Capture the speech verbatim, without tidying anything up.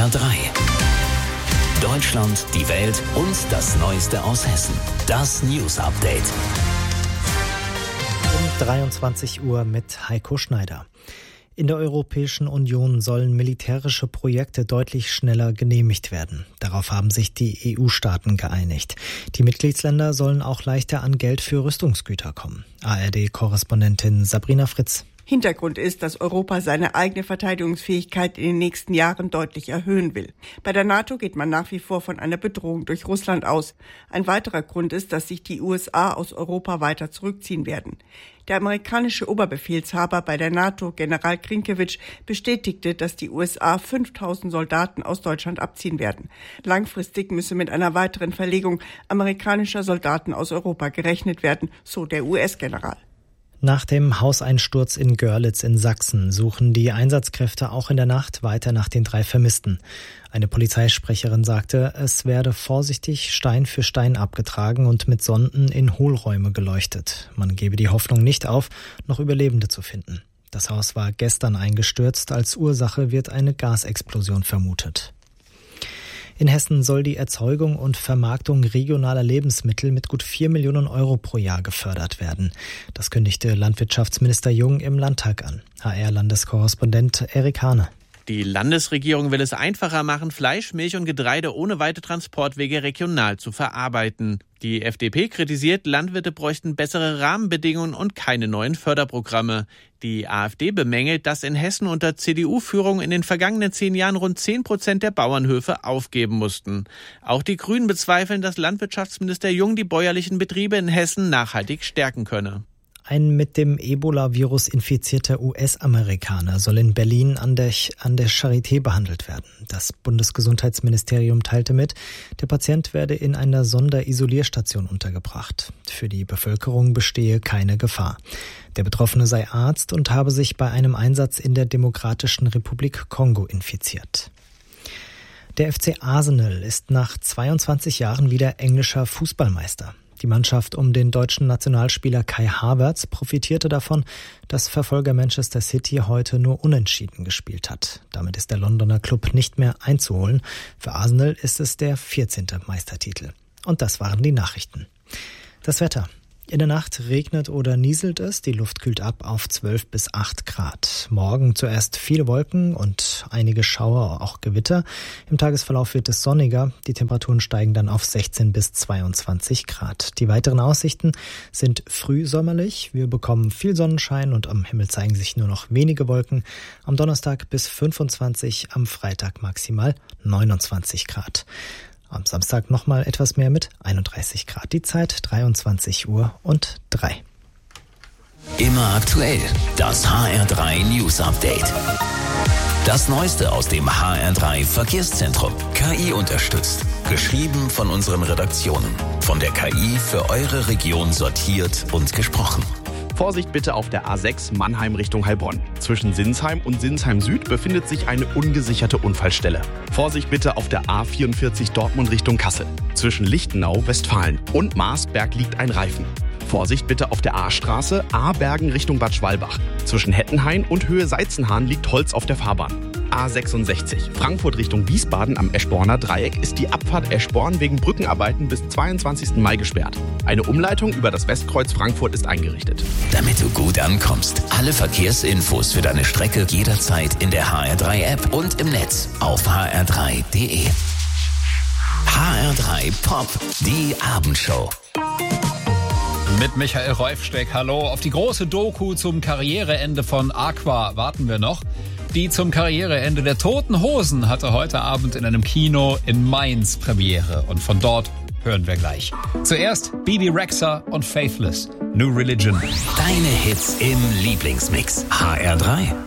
R drei. Deutschland, die Welt und das Neueste aus Hessen. Das News Update. Um dreiundzwanzig Uhr mit Heiko Schneider. In der Europäischen Union sollen militärische Projekte deutlich schneller genehmigt werden. Darauf haben sich die E U-Staaten geeinigt. Die Mitgliedsländer sollen auch leichter an Geld für Rüstungsgüter kommen. A R D-Korrespondentin Sabrina Fritz. Hintergrund ist, dass Europa seine eigene Verteidigungsfähigkeit in den nächsten Jahren deutlich erhöhen will. Bei der NATO geht man nach wie vor von einer Bedrohung durch Russland aus. Ein weiterer Grund ist, dass sich die U S A aus Europa weiter zurückziehen werden. Der amerikanische Oberbefehlshaber bei der NATO, General Krinkewitsch, bestätigte, dass die U S A fünftausend Soldaten aus Deutschland abziehen werden. Langfristig müsse mit einer weiteren Verlegung amerikanischer Soldaten aus Europa gerechnet werden, so der U S-General. Nach dem Hauseinsturz in Görlitz in Sachsen suchen die Einsatzkräfte auch in der Nacht weiter nach den drei Vermissten. Eine Polizeisprecherin sagte, es werde vorsichtig Stein für Stein abgetragen und mit Sonden in Hohlräume geleuchtet. Man gebe die Hoffnung nicht auf, noch Überlebende zu finden. Das Haus war gestern eingestürzt. Als Ursache wird eine Gasexplosion vermutet. In Hessen soll die Erzeugung und Vermarktung regionaler Lebensmittel mit gut vier Millionen Euro pro Jahr gefördert werden. Das kündigte Landwirtschaftsminister Jung im Landtag an. H R-Landeskorrespondent Erik Hane. Die Landesregierung will es einfacher machen, Fleisch, Milch und Getreide ohne weite Transportwege regional zu verarbeiten. Die F D P kritisiert, Landwirte bräuchten bessere Rahmenbedingungen und keine neuen Förderprogramme. Die AfD bemängelt, dass in Hessen unter C D U-Führung in den vergangenen zehn Jahren rund zehn Prozent der Bauernhöfe aufgeben mussten. Auch die Grünen bezweifeln, dass Landwirtschaftsminister Jung die bäuerlichen Betriebe in Hessen nachhaltig stärken könne. Ein mit dem Ebola-Virus infizierter U S-Amerikaner soll in Berlin an der, an der Charité behandelt werden. Das Bundesgesundheitsministerium teilte mit, der Patient werde in einer Sonderisolierstation untergebracht. Für die Bevölkerung bestehe keine Gefahr. Der Betroffene sei Arzt und habe sich bei einem Einsatz in der Demokratischen Republik Kongo infiziert. Der F C Arsenal ist nach zweiundzwanzig Jahren wieder englischer Fußballmeister. Die Mannschaft um den deutschen Nationalspieler Kai Havertz profitierte davon, dass Verfolger Manchester City heute nur unentschieden gespielt hat. Damit ist der Londoner Klub nicht mehr einzuholen. Für Arsenal ist es der vierzehnte Meistertitel. Und das waren die Nachrichten. Das Wetter. In der Nacht regnet oder nieselt es, die Luft kühlt ab auf zwölf bis acht Grad. Morgen zuerst viele Wolken und einige Schauer, auch Gewitter. Im Tagesverlauf wird es sonniger, die Temperaturen steigen dann auf sechzehn bis zweiundzwanzig Grad. Die weiteren Aussichten sind frühsommerlich, wir bekommen viel Sonnenschein und am Himmel zeigen sich nur noch wenige Wolken. Am Donnerstag bis fünfundzwanzig, am Freitag maximal neunundzwanzig Grad. Am Samstag nochmal etwas mehr mit einunddreißig Grad. Die Zeit dreiundzwanzig Uhr und drei. Immer aktuell. Das H R drei News Update. Das Neueste aus dem H R drei Verkehrszentrum. K I unterstützt. Geschrieben von unseren Redaktionen. Von der K I für eure Region sortiert und gesprochen. Vorsicht bitte auf der A sechs Mannheim Richtung Heilbronn. Zwischen Sinsheim und Sinsheim Süd befindet sich eine ungesicherte Unfallstelle. Vorsicht bitte auf der A vierundvierzig Dortmund Richtung Kassel. Zwischen Lichtenau, Westfalen und Marsberg liegt ein Reifen. Vorsicht bitte auf der A-Straße A-Bergen Richtung Bad Schwalbach. Zwischen Hettenhain und Höhe Seizenhahn liegt Holz auf der Fahrbahn. A sechsundsechzig Frankfurt Richtung Wiesbaden am Eschborner Dreieck ist die Abfahrt Eschborn wegen Brückenarbeiten bis zweiundzwanzigsten Mai gesperrt. Eine Umleitung über das Westkreuz Frankfurt ist eingerichtet. Damit du gut ankommst, alle Verkehrsinfos für deine Strecke jederzeit in der H R drei App und im Netz auf h r drei punkt d e. H R drei Pop, die Abendshow. Mit Michael Reufsteck, hallo. Auf die große Doku zum Karriereende von Aqua warten wir noch. Die zum Karriereende der Toten Hosen hatte heute Abend in einem Kino in Mainz Premiere. Und von dort hören wir gleich. Zuerst Bebe Rexha und Faithless, New Religion. Deine Hits im Lieblingsmix. H R drei.